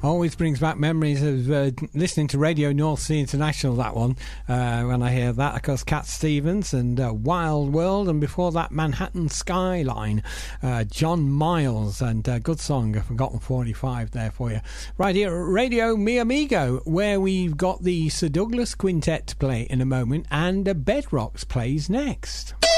Always brings back memories of listening to Radio North Sea International, that one, when I hear that. Of course, Cat Stevens and Wild World, and before that, Manhattan Skyline, John Miles, and good song, Forgotten 45 there for you. Right here at Radio Mi Amigo, where we've got the Sir Douglas Quintet to play in a moment, and Bedrocks plays next.